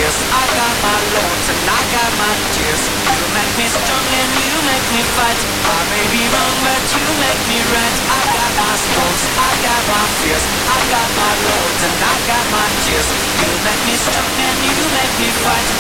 fears, I got my lows and I got my tears. You make me strong and you make me fight. I may be wrong but you make me right. I got my storms, I got my fears, I got my lows and I got my tears. You make me strong and you make me fight.